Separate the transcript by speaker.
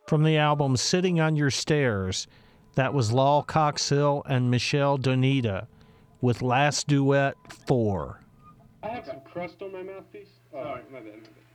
Speaker 1: from the album Sitting on Your Stairs. That was Lal Coxhill and Michelle Donita with Last Duet 4.
Speaker 2: I have some crust on my mouthpiece. Oh, my bad.